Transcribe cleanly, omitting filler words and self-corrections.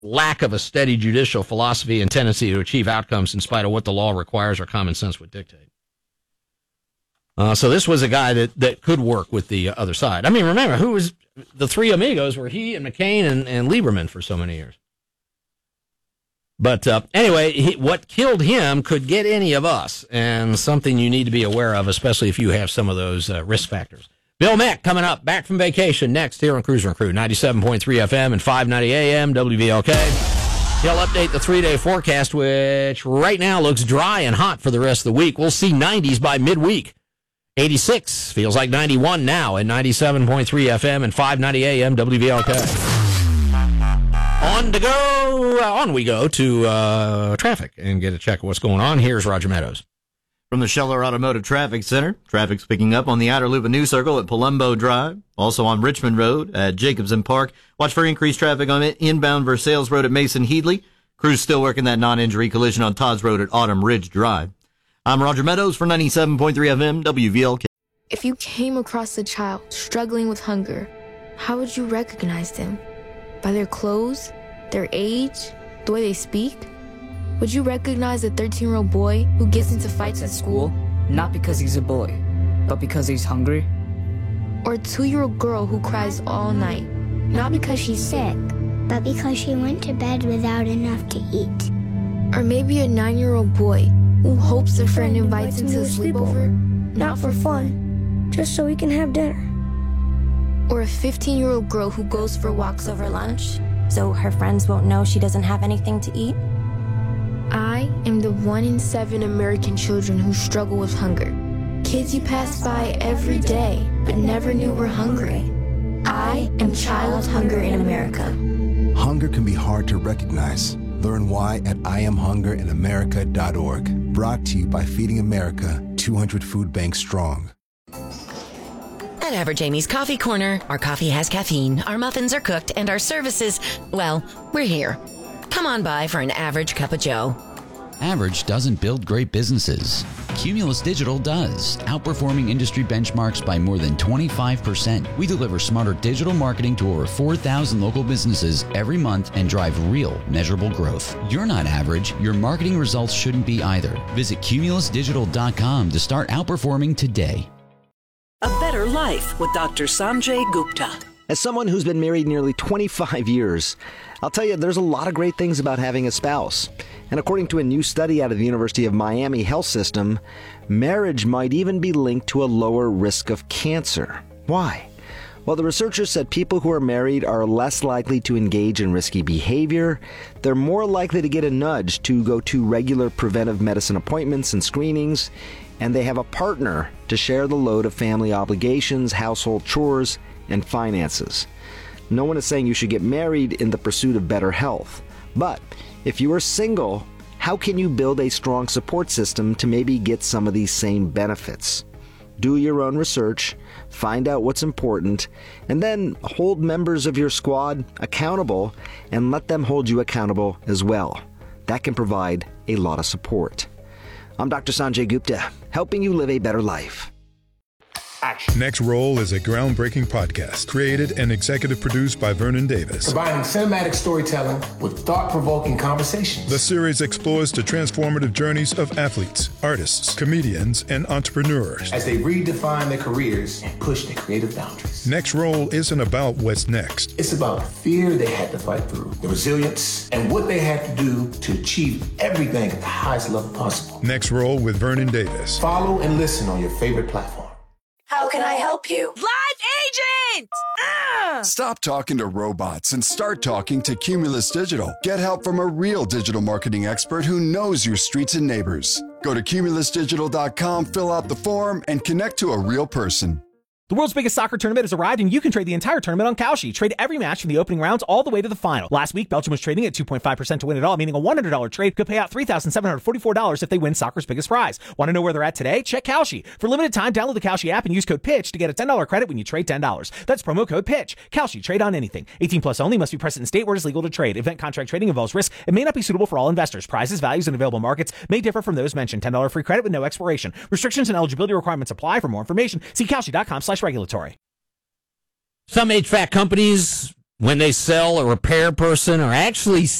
lack of a steady judicial philosophy and tendency to achieve outcomes in spite of what the law requires or common sense would dictate. So this was a guy that could work with the other side. I mean, remember, who was the three amigos were he and McCain and Lieberman for so many years. But anyway, what killed him could get any of us, and something you need to be aware of, especially if you have some of those risk factors. Bill Mack coming up, back from vacation, next here on Cruiser and Crew, 97.3 FM and 590 AM, WVLK. He'll update the 3-day forecast, which right now looks dry and hot for the rest of the week. We'll see 90s by midweek. 86 feels like 91 now at 97.3 FM and 590 AM, WVLK. On we go to traffic and get a check of what's going on. Here's Roger Meadows. From the Scheller Automotive Traffic Center, traffic's picking up on the outer loop of New Circle at Palumbo Drive, also on Richmond Road at Jacobson Park. Watch for increased traffic on inbound Versailles Road at Mason Headley. Crews still working that non-injury collision on Todd's Road at Autumn Ridge Drive. I'm Roger Meadows for 97.3 FM WVLK. If you came across a child struggling with hunger, how would you recognize them? By their clothes? Their age? The way they speak? Would you recognize a 13-year-old boy who gets into fights at school? Not because he's a boy, but because he's hungry? Or a 2-year-old girl who cries all night? Not because she's sick, but because she went to bed without enough to eat. Or maybe a 9-year-old boy who hopes a friend invites him to a sleepover, not for fun, just so he can have dinner. Or a 15-year-old girl who goes for walks over lunch, so her friends won't know she doesn't have anything to eat? I am the 1 in 7 American children who struggle with hunger. Kids you pass by every day, but never knew were hungry. I am Child Hunger in America. Hunger can be hard to recognize. Learn why at IamHungerinAmerica.org. Brought to you by Feeding America, 200 Food Banks Strong. At Average Amy's Coffee Corner, our coffee has caffeine, our muffins are cooked, and our services, well, we're here. Come on by for an average cup of joe. Average doesn't build great businesses. Cumulus Digital does, outperforming industry benchmarks by more than 25%. We deliver smarter digital marketing to over 4,000 local businesses every month and drive real, measurable growth. You're not average. Your marketing results shouldn't be either. Visit cumulusdigital.com to start outperforming today. A Better Life with Dr. Sanjay Gupta. As someone who's been married nearly 25 years, I'll tell you there's a lot of great things about having a spouse. And according to a new study out of the University of Miami Health System, marriage might even be linked to a lower risk of cancer. Why? Well, the researchers said people who are married are less likely to engage in risky behavior. They're more likely to get a nudge to go to regular preventive medicine appointments and screenings. And they have a partner to share the load of family obligations, household chores, and finances. No one is saying you should get married in the pursuit of better health. But if you are single, how can you build a strong support system to maybe get some of these same benefits? Do your own research, find out what's important, and then hold members of your squad accountable and let them hold you accountable as well. That can provide a lot of support. I'm Dr. Sanjay Gupta, helping you live a better life. Action. Next Roll is a groundbreaking podcast created and executive produced by Vernon Davis. Combining cinematic storytelling with thought-provoking conversations. The series explores the transformative journeys of athletes, artists, comedians, and entrepreneurs as they redefine their careers and push their creative boundaries. Next Roll isn't about what's next. It's about the fear they had to fight through, the resilience, and what they had to do to achieve everything at the highest level possible. Next Roll with Vernon Davis. Follow and listen on your favorite platform. How can I help you? Live agent! Stop talking to robots and start talking to Cumulus Digital. Get help from a real digital marketing expert who knows your streets and neighbors. Go to cumulusdigital.com, fill out the form, and connect to a real person. The world's biggest soccer tournament has arrived, and you can trade the entire tournament on Kalshi. Trade every match from the opening rounds all the way to the final. Last week, Belgium was trading at 2.5% to win it all, meaning a $100 trade could pay out $3,744 if they win soccer's biggest prize. Want to know where they're at today? Check Kalshi. For limited time, download the Kalshi app and use code PITCH to get a $10 credit when you trade $10. That's promo code PITCH. Kalshi, trade on anything. 18 plus only, must be present in state where it is legal to trade. Event contract trading involves risk and may not be suitable for all investors. Prizes, values, and available markets may differ from those mentioned. $10 free credit with no expiration. Restrictions and eligibility requirements apply. For more information, see Kalshi.com/regulatory. Some HVAC companies when they sell a repair person or actually